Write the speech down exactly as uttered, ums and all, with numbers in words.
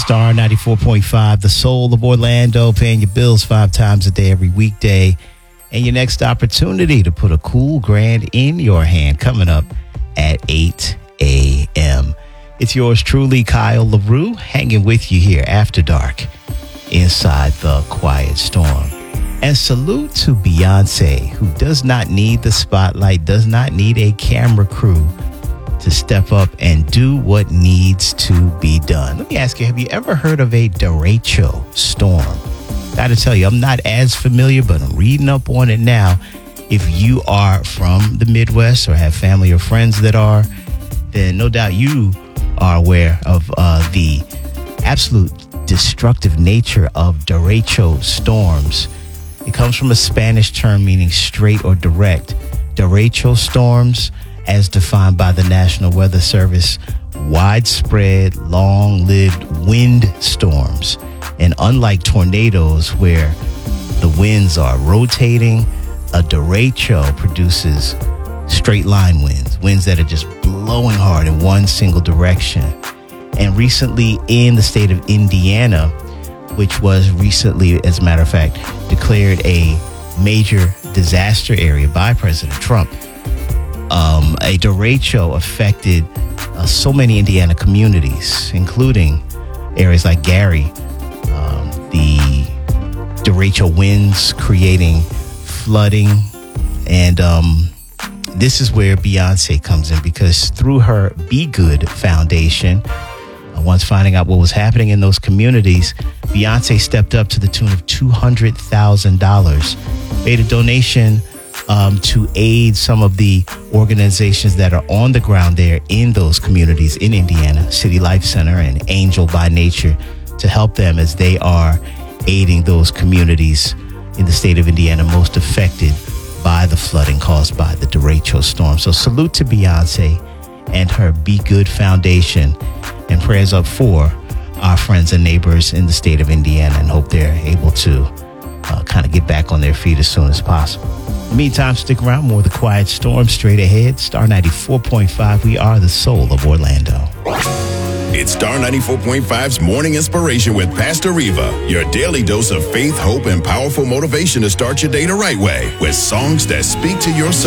Star ninety-four point five, the soul of Orlando, paying your bills five times a day every weekday. And your next opportunity to put a cool grand in your hand coming up at eight a.m. It's yours truly, Kyle LaRue, hanging with you here after dark inside the Quiet Storm. And salute to Beyonce, who does not need the spotlight, does not need a camera crew to step up and do what needs to be done. Let me ask you, have you ever heard of a derecho storm? Got to tell you, I'm not as familiar, but I'm reading up on it now. If you are from the Midwest or have family or friends that are, then no doubt you are aware of uh, the absolute destructive nature of derecho storms. It comes from a Spanish term meaning straight or direct. Derecho storms, as defined by the National Weather Service, widespread, long-lived wind storms. And unlike tornadoes, where the winds are rotating, a derecho produces straight line winds, winds that are just blowing hard in one single direction. And recently in the state of Indiana, which was recently, as a matter of fact, declared a major disaster area by President Trump, um, a derecho affected uh, so many Indiana communities, including areas like Gary. Um, the derecho winds creating flooding. And um, this is where Beyonce comes in, because through her Be Good Foundation, uh, once finding out what was happening in those communities, Beyonce stepped up to the tune of two hundred thousand dollars, made a donation um, to aid some of the organizations that are on the ground there in those communities in Indiana, City Life Center and Angel by Nature, to help them as they are aiding those communities in the state of Indiana most affected by the flooding caused by the derecho storm. So salute to Beyonce and her Be Good Foundation, and prayers up for our friends and neighbors in the state of Indiana, and hope they're able to uh, kind of get back on their feet as soon as possible. In the meantime, stick around. More of the Quiet Storm straight ahead. Star ninety-four point five. We are the soul of Orlando. It's Star ninety-four point five's Morning Inspiration with Pastor Reva, your daily dose of faith, hope, and powerful motivation to start your day the right way with songs that speak to your soul.